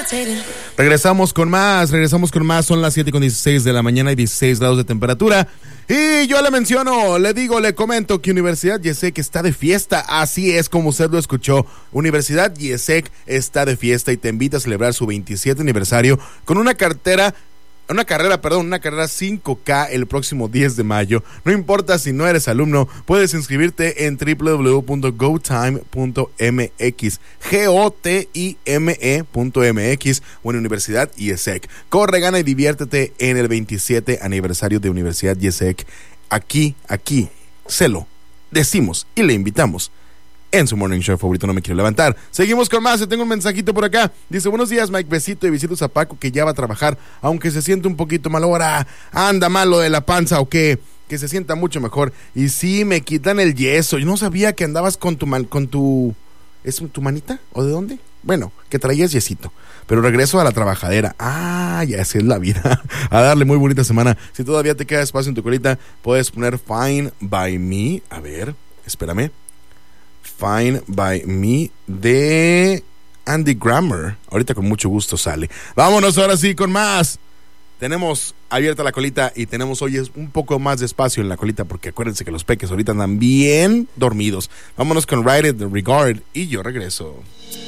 Regresamos con más, son las 7:16 de la mañana y 16 grados de temperatura. Y yo le menciono, le comento que Universidad YESEC está de fiesta. Así es como usted lo escuchó. Universidad YESEC está de fiesta y te invita a celebrar su 27 aniversario con una carrera 5K el próximo 10 de mayo. No importa si no eres alumno, puedes inscribirte en www.gotime.mx, GOTIME.mx o en Universidad YESEC. Corre, gana y diviértete en el 27 aniversario de Universidad YESEC. Aquí, se lo decimos y le invitamos en su morning show favorito, No Me Quiero Levantar. Seguimos con más. Tengo un mensajito por acá. Dice: buenos días, Mike, besito y besitos a Paco, que ya va a trabajar, aunque se siente un poquito mal. Ahora anda malo de la panza o qué, que se sienta mucho mejor. Y sí, me quitan el yeso. Yo no sabía que andabas con tu ¿es tu manita? ¿O de dónde? Bueno, que traías yesito. Pero regreso a la trabajadera. Ya así es la vida. A darle muy bonita semana. Si todavía te queda espacio en tu colita, puedes poner Fine by Me. A ver, espérame. Fine by Me de Andy Grammer. Ahorita con mucho gusto sale. Vámonos ahora sí con más. Tenemos abierta la colita y tenemos hoy un poco más de espacio en la colita, porque acuérdense que los peques ahorita andan bien dormidos. Vámonos con Ride It, The Regard, y yo regreso.